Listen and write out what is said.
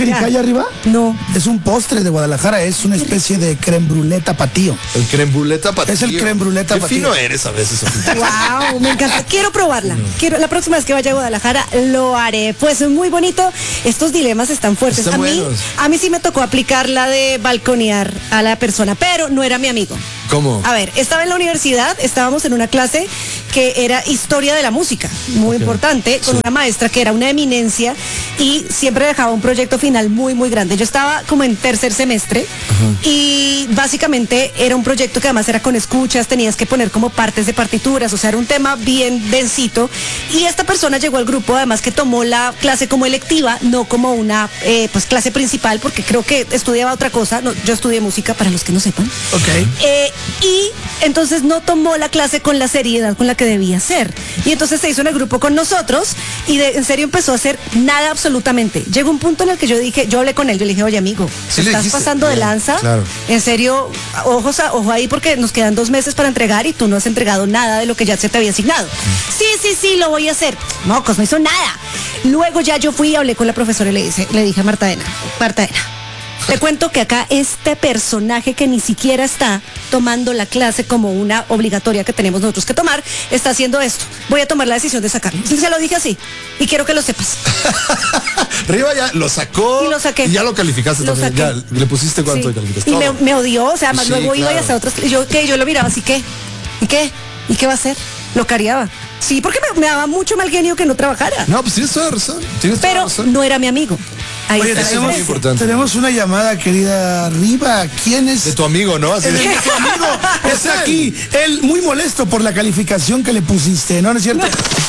jericaya arriba? No. Es un postre de Guadalajara, es una especie de crème brûlée tapatío. El crème brûlée tapatío. Es el crème brûlée tapatío. Qué fino eres a veces, Sofía. Wow, me encanta. Quiero probarla. La próxima vez que vaya a Guadalajara lo haré. Pues es muy bonito. Estos dilemas están fuertes. Están buenos. A mí sí me tocó aplicar la de balconear a la persona, pero no era mi amigo. ¿Cómo? A ver, estaba en la universidad, estábamos en una clase que era historia de la música, muy importante, con una maestra que era una eminencia y siempre dejaba un proyecto final muy, muy grande. Yo estaba como en tercer semestre y básicamente era un proyecto que además era con escuchas, tenías que poner como partes de partituras, o sea, era un tema bien densito. Y esta persona llegó al grupo, además que tomó la clase como electiva, no como una pues clase principal, porque creo que estudiaba otra cosa. No, yo estudié música, para los que no sepan. Ok. Y entonces no tomó la clase con la seriedad con la que debía ser. Y entonces se hizo en el grupo con nosotros y en serio empezó a hacer nada absolutamente. Llegó un punto en el que yo hablé con él, yo le dije, oye amigo, Sí, le ¿estás dijiste? pasando de lanza? Claro. En serio, ojo ahí porque nos quedan 2 meses para entregar y tú no has entregado nada de lo que ya se te había asignado. Sí, lo voy a hacer. Mocos, no hizo nada. Luego ya yo fui y hablé con la profesora y le dije a Marta Ena, te cuento que acá este personaje que ni siquiera está tomando la clase como una obligatoria que tenemos nosotros que tomar, está haciendo esto. Voy a tomar la decisión de sacarlo. Se lo dije así y quiero que lo sepas. Riva ya lo sacó. Y lo saqué. Y ya lo calificaste Lo también. saqué. Ya le pusiste cuánto Sí. de calificaste. Y Todo. me odió, o sea, además Sí, luego iba y claro. hasta otras. Yo lo miraba así, ¿qué? ¿Y qué? ¿Y qué va a hacer? Lo cariaba. Sí, porque me daba mucho mal genio que no trabajara. No, pues tienes toda la razón. Tienes toda la Pero razón. no era mi amigo. Ahí Oye, está la tenemos- diferencia. importante. tenemos una llamada, querida Riva. ¿Quién es? De tu amigo, ¿no? Así de... Tu amigo Es está él. aquí. Él muy molesto por la calificación que le pusiste, ¿no? ¿No es cierto?